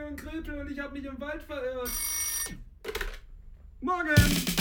Hansel und Gretel und ich habe mich im Wald verirrt. Morgen!